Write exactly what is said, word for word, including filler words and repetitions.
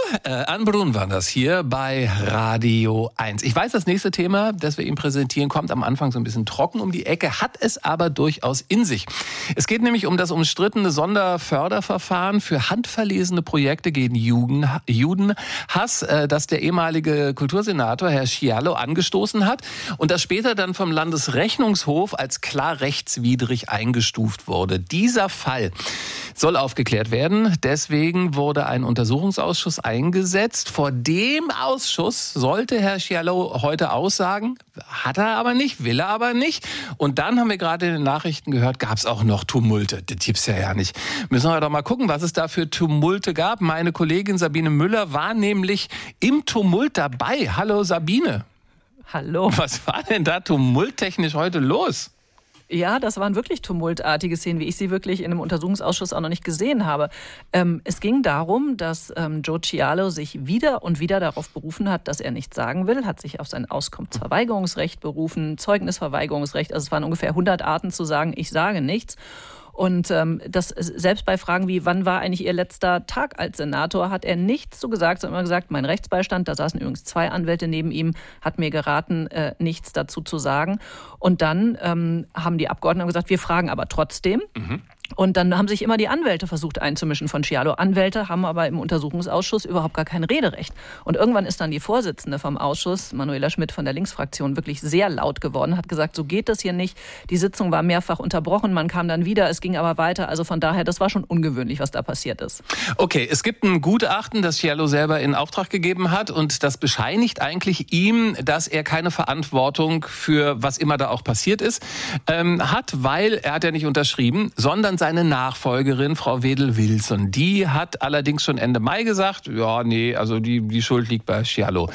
äh, Anne Brun war das hier bei Radio eins. Ich weiß, das nächste Thema, das wir Ihnen präsentieren, kommt am Anfang so ein bisschen trocken um die Ecke, hat es aber durchaus in sich. Es geht nämlich um das umstrittene Sonderförderverfahren für handverlesene Projekte gegen Juden, Judenhass, äh, das der ehemalige Kultursenator Herr Schialo angestoßen hat und das später dann vom Landesrechnungshof als klar rechtswidrig eingestuft wurde. Dieser Fall soll aufgeklärt werden. Deswegen wurde ein Untersuchungsausschuss eingesetzt. Vor dem Ausschuss sollte Herr Schialo heute aussagen. Hat er aber nicht, will er aber nicht. Und dann haben wir gerade in den Nachrichten gehört, gab es auch noch Tumulte. Das gibt's ja ja nicht. Müssen wir doch mal gucken, was es da für Tumulte gab. Meine Kollegin Sabine Müller war nämlich im Tumult dabei. Hallo Sabine. Hallo. Was war denn da tumulttechnisch heute los? Ja, das waren wirklich tumultartige Szenen, wie ich sie wirklich in einem Untersuchungsausschuss auch noch nicht gesehen habe. Ähm, es ging darum, dass ähm, Joe Schialo sich wieder und wieder darauf berufen hat, dass er nichts sagen will, hat sich auf sein Auskunftsverweigerungsrecht berufen, Zeugnisverweigerungsrecht. Also es waren ungefähr hundert Arten zu sagen, ich sage nichts. Und ähm, das selbst bei Fragen wie, wann war eigentlich Ihr letzter Tag als Senator, hat er nichts zu gesagt, sondern immer gesagt, mein Rechtsbeistand, da saßen übrigens zwei Anwälte neben ihm, hat mir geraten, äh, nichts dazu zu sagen. Und dann ähm, haben die Abgeordneten gesagt, wir fragen aber trotzdem. Mhm. Und dann haben sich immer die Anwälte versucht einzumischen von Schialo. Anwälte haben aber im Untersuchungsausschuss überhaupt gar kein Rederecht. Und irgendwann ist dann die Vorsitzende vom Ausschuss, Manuela Schmidt von der Linksfraktion, wirklich sehr laut geworden, hat gesagt, so geht das hier nicht. Die Sitzung war mehrfach unterbrochen, man kam dann wieder, es ging aber weiter. Also von daher, das war schon ungewöhnlich, was da passiert ist. Okay, es gibt ein Gutachten, das Schialo selber in Auftrag gegeben hat und das bescheinigt eigentlich ihm, dass er keine Verantwortung für was immer da auch passiert ist, ähm, hat, weil er hat ja nicht unterschrieben, sondern seine Nachfolgerin, Frau Wedel-Wilson, die hat allerdings schon Ende Mai gesagt, ja, nee, also die, die Schuld liegt bei Schialo.